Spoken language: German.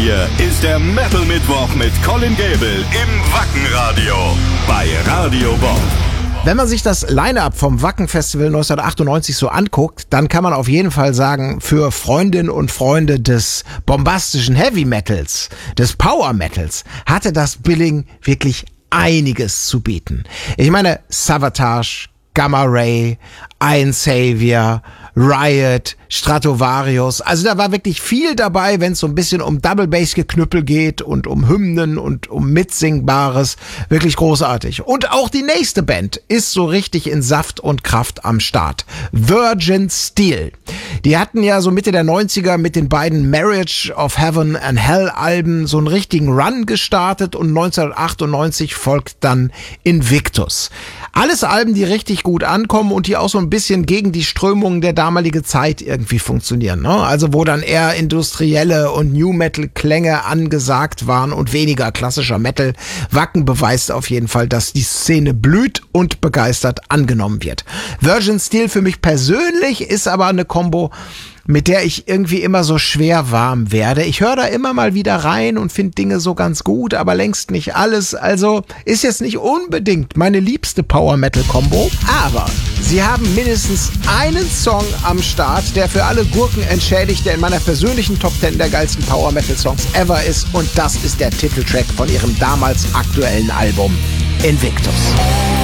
hier ist der Metal Mittwoch mit Colin Gable im Wackenradio bei Radio Bob. Wenn man sich das Line-Up vom Wacken Festival 1998 so anguckt, dann kann man auf jeden Fall sagen, für Freundinnen und Freunde des bombastischen Heavy Metals, des Power Metals, hatte das Billing wirklich einiges zu bieten. Ich meine, Savatage, Gamma Ray, Iron Savior, Riot, Stratovarius. Also da war wirklich viel dabei, wenn es so ein bisschen um Double Bass Geknüppel geht und um Hymnen und um Mitsingbares. Wirklich großartig. Und auch die nächste Band ist so richtig in Saft und Kraft am Start. Virgin Steel. Die hatten ja so Mitte der 90er mit den beiden Marriage of Heaven and Hell Alben so einen richtigen Run gestartet und 1998 folgt dann Invictus. Alles Alben, die richtig gut ankommen und die auch so ein bisschen gegen die Strömungen der damalige Zeit irgendwie funktionieren, ne? Also wo dann eher industrielle und New Metal Klänge angesagt waren und weniger klassischer Metal. Wacken beweist auf jeden Fall, dass die Szene blüht und begeistert angenommen wird. Virgin Steel für mich persönlich ist aber eine Kombo, mit der ich irgendwie immer so schwer warm werde. Ich höre da immer mal wieder rein und finde Dinge so ganz gut, aber längst nicht alles. Also ist jetzt nicht unbedingt meine liebste Power-Metal-Kombo, aber sie haben mindestens einen Song am Start, der für alle Gurken entschädigt, der in meiner persönlichen Top 10 der geilsten Power-Metal-Songs ever ist, und das ist der Titeltrack von ihrem damals aktuellen Album Invictus.